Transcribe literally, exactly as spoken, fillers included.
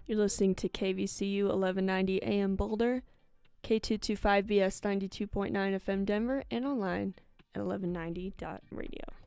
You're listening to K V C U eleven ninety A M Boulder, K two twenty-five B S ninety-two point nine F M Denver, and online at eleven ninety dot radio.